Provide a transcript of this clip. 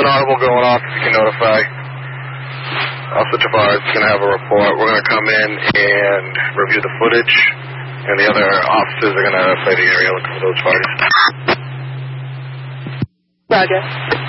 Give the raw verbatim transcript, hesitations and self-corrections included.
an audible going off, you can notify. Officer Tavares is going to have a report. We're going to come in and review the footage, and the other officers are going to play the area looking for those parties. Roger.